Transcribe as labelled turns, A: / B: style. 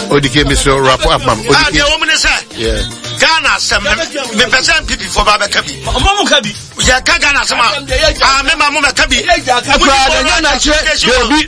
A: Odike Mr. Wrap up, ma'am.
B: The woman is yeah. Ghana, some me person people for Baba Kabi. Mama Kabi. Yeah, Ghana, some. Mama Kabi.